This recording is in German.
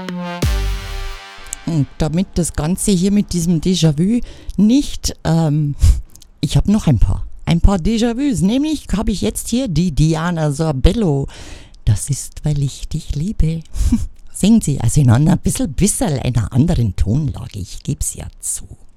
Und damit das Ganze hier mit diesem Déjà-vu nicht, ich habe noch ein paar Déjà-vus. Nämlich habe ich jetzt hier die Diana Sorbello. Das ist, weil ich dich liebe. Singt sie, also in einer bisschen einer anderen Tonlage, ich gebe es ja zu.